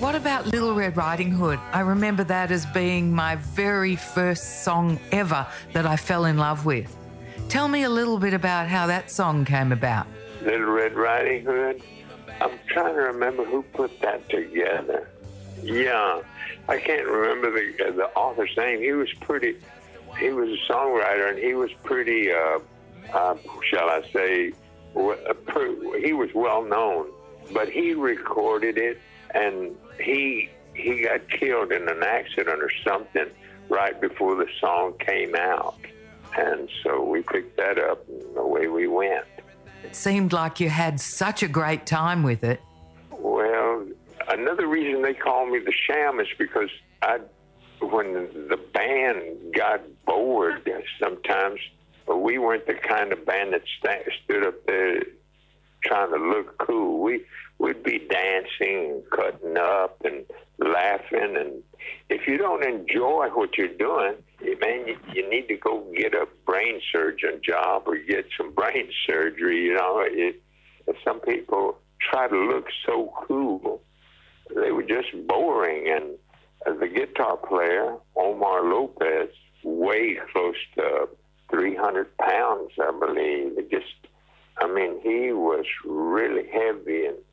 What about Little Red Riding Hood? I remember that as being my very first song ever that I fell in love with. Tell me a little bit about how that song came about. Little Red Riding Hood? I'm trying to remember who put that together. Yeah, I can't remember the author's name. He was a songwriter, and he was pretty, shall I say, he was well known. But he recorded it, and he got killed in an accident or something right before the song came out. And so we picked that up, and away we went. It seemed like you had such a great time with it. Well, another reason they call me the Sham is because when the band got bored sometimes, but we weren't the kind of band that stood up there trying to look cool. We'd be dancing and cutting up and laughing, and if you don't enjoy what you're doing, man, you need to go get a brain surgeon job or get some brain surgery. You know, some people try to look so cool. They were just boring, and the guitar player, Omar Lopez, weighed close to 300 pounds, I believe. He was really heavy, and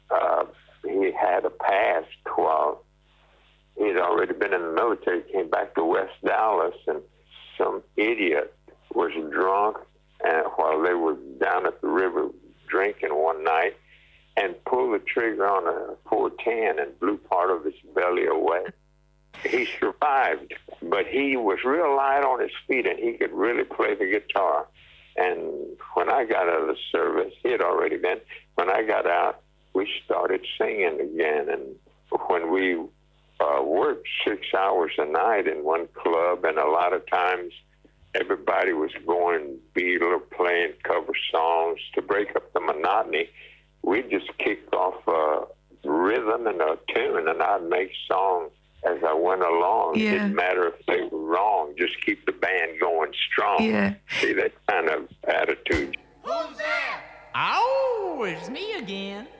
he had a past while he'd already been in the military, came back to West Dallas, and some idiot was drunk while they were down at the river drinking one night and pulled the trigger on a 410 and blew part of his belly away. He survived, but he was real light on his feet, and he could really play the guitar. And when I got out of the service, he had already been, when I got out, we started singing again. And when we worked 6 hours a night in one club, and a lot of times everybody was going Beatle or playing cover songs to break up the monotony, we just kicked off a rhythm and a tune, and I'd make songs as I went along. Yeah. It didn't matter if they were wrong, just keep the band going strong. Yeah. See, that kind of attitude. Who's there? Oh, it's me again.